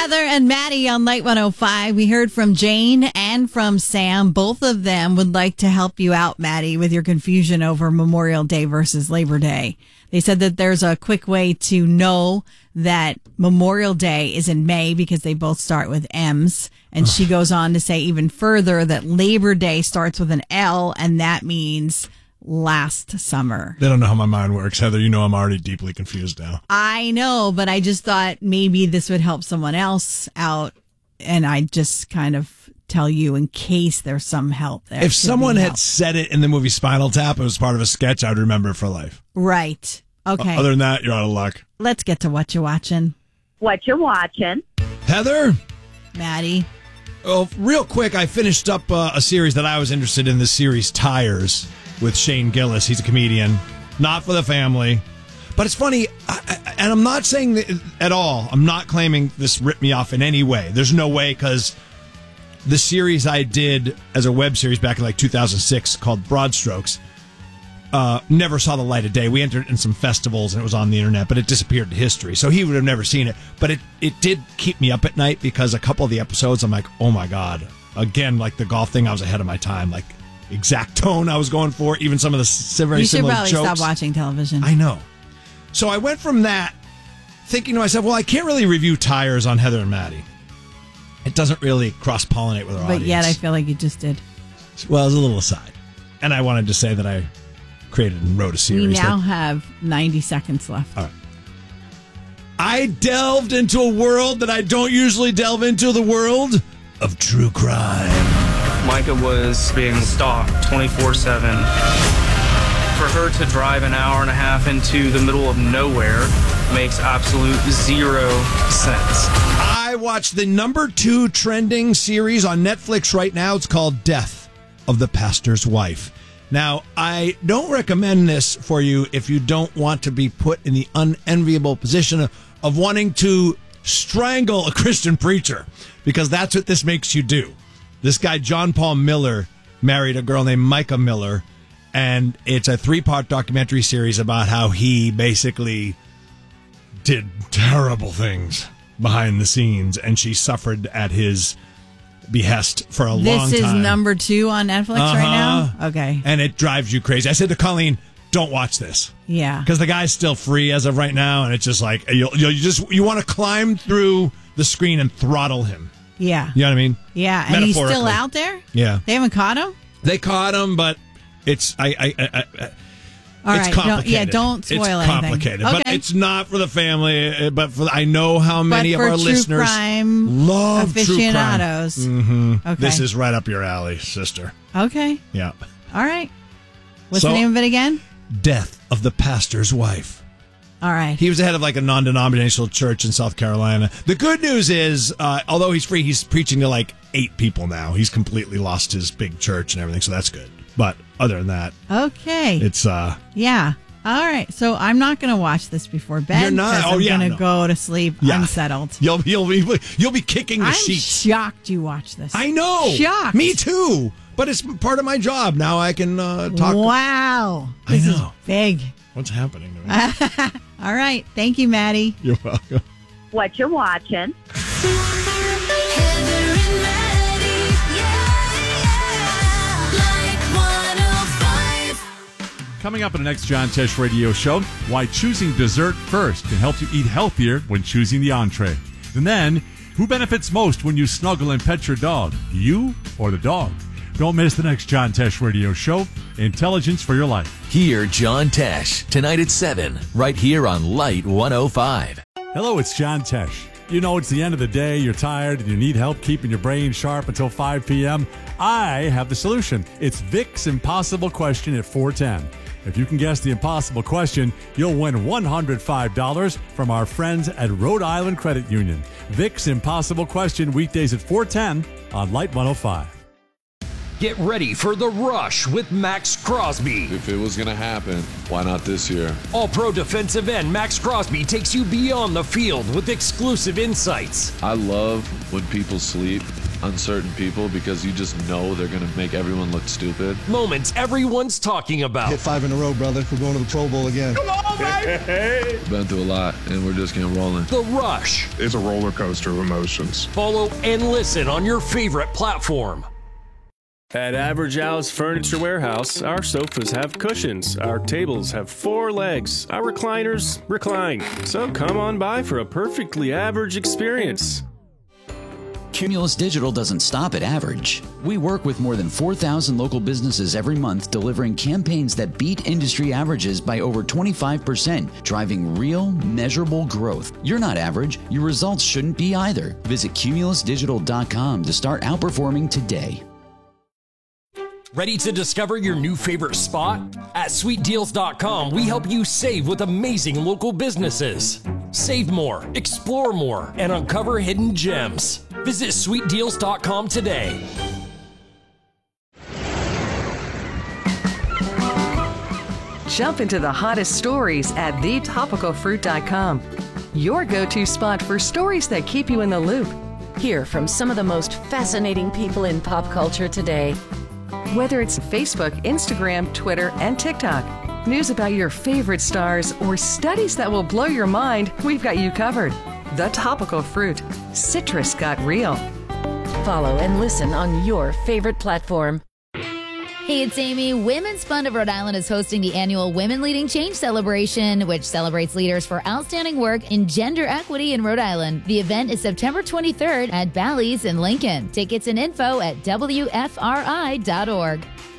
Heather and Maddie on Light 105. We heard from Jane and from Sam. Both of them would like to help you out, Maddie, with your confusion over Memorial Day versus Labor Day. They said that there's a quick way to know that Memorial Day is in May because they both start with M's. And she goes on to say even further that Labor Day starts with an L, and that means last summer. They don't know how my mind works, Heather. You know I'm already deeply confused now. I know, but I just thought maybe this would help someone else out, and I just kind of tell you in case there's some help there. If someone had said it in the movie Spinal Tap, it was part of a sketch, I would remember it for life. Right. Okay. Other than that, you're out of luck. Let's get to what you're watching. What you watching? Heather? Maddie? Oh, real quick, I finished up a series that I was interested in, the series Tires with Shane Gillis. He's a comedian. Not for the family. But it's funny, and I'm not saying that at all. I'm not claiming this ripped me off in any way. There's no way, because the series I did as a web series back in like 2006 called Broad Strokes never saw the light of day. We entered in some festivals and it was on the internet, but it disappeared to history. So he would have never seen it. But it did keep me up at night, because a couple of the episodes I'm like, oh my God. Again, like the golf thing, I was ahead of my time. Like exact tone I was going for, even some of the very similar jokes. You should probably stop watching television. I know. So I went from that thinking to myself, well, I can't really review Tires on Heather and Maddie. It doesn't really cross-pollinate with our audience. But yet I feel like you just did. Well, as a little aside. And I wanted to say that I created and wrote a series. We now have 90 seconds left. All right. I delved into a world that I don't usually delve into, the world of true crime. Micah was being stalked 24/7. For her to drive an hour and a half into the middle of nowhere makes absolute zero sense. I watched the #2 trending series on Netflix right now. It's called Death of the Pastor's Wife. Now, I don't recommend this for you if you don't want to be put in the unenviable position of wanting to strangle a Christian preacher, because that's what this makes you do. This guy, John Paul Miller, married a girl named Micah Miller, and it's a 3-part documentary series about how he basically did terrible things behind the scenes, and she suffered at his behest for a long time. This is #2 on Netflix right now? Okay. And it drives you crazy. I said to Colleen, don't watch this. Yeah. Because the guy's still free as of right now, and it's just like, you want to climb through the screen and throttle him. Yeah. You know what I mean? Yeah. And he's still out there? Yeah. They haven't caught him? They caught him, but it's It's complicated. don't spoil anything. It's complicated, Okay. but it's not for the family. But I know how many of our listeners love aficionados. True crime. Mm-hmm. Okay. This is right up your alley, sister. Okay. Yeah. All right. What's the name of it again? Death of the Pastor's Wife. All right. He was the head of like a non-denominational church in South Carolina. The good news is, although he's free, he's preaching to like 8 people now. He's completely lost his big church and everything, so that's good. But other than that, okay, it's yeah. All right, so I'm not going to watch this before bed. You're not. I'm going to go to sleep unsettled. You'll be kicking the sheets. I'm shocked you watch this. I know. Shocked. Me too. But it's part of my job. Now I can talk. Wow. I this know. Is big. What's happening to me? All right. Thank you, Maddie. You're welcome. What you watching? Coming up in the next John Tesh Radio Show, why choosing dessert first can help you eat healthier when choosing the entree. And then, who benefits most when you snuggle and pet your dog, you or the dog? Don't miss the next John Tesh Radio Show, Intelligence for Your Life. Hear John Tesh tonight at 7, right here on Light 105. Hello, it's John Tesh. You know, it's the end of the day, you're tired, and you need help keeping your brain sharp until 5 p.m. I have the solution. It's Vic's Impossible Question at 410. If you can guess the impossible question, you'll win $105 from our friends at Rhode Island Credit Union. Vic's Impossible Question, weekdays at 410 on Light 105. Get ready for The Rush with Max Crosby. If it was going to happen, why not this year? All-Pro defensive end Max Crosby takes you beyond the field with exclusive insights. I love when people sleep uncertain people because you just know they're going to make everyone look stupid. Moments everyone's talking about. Hit 5 in a row, brother. We're going to the Pro Bowl again. Come on, baby! Been through a lot, and we're just getting rolling. The Rush. It's a roller coaster of emotions. Follow and listen on your favorite platform. At Average Al's Furniture Warehouse, our sofas have cushions, our tables have 4 legs, our recliners recline. So come on by for a perfectly average experience. Cumulus Digital doesn't stop at average. We work with more than 4,000 local businesses every month, delivering campaigns that beat industry averages by over 25%, driving real, measurable growth. You're not average. Your results shouldn't be either. Visit cumulusdigital.com to start outperforming today. Ready to discover your new favorite spot? At sweetdeals.com, we help you save with amazing local businesses. Save more, explore more, and uncover hidden gems. Visit sweetdeals.com today. Jump into the hottest stories at thetopicalfruit.com. Your go-to spot for stories that keep you in the loop. Hear from some of the most fascinating people in pop culture today. Whether it's Facebook, Instagram, Twitter, and TikTok, news about your favorite stars, or studies that will blow your mind, we've got you covered. The Topical Fruit. Citrus got real. Follow and listen on your favorite platform. Hey, it's Amy. Women's Fund of Rhode Island is hosting the annual Women Leading Change Celebration, which celebrates leaders for outstanding work in gender equity in Rhode Island. The event is September 23rd at Bally's in Lincoln. Tickets and info at WFRI.org.